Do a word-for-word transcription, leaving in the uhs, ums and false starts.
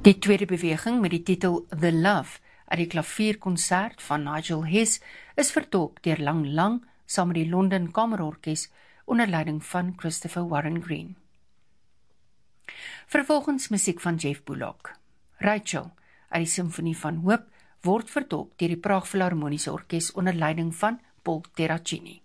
Die tweede beweging met die titel The Love uit die klavierkonsert van Nigel Hess is vertolk deur Lang Lang saam met die London Kamerorkes onder leiding van Christopher Warren Green. Vervolgens musiek van Jeff Bullock. Rachel uit die Symfonie van Hoop word vertolk deur die Praag Philharmoniese Orkees onder leiding van Paul Terracini.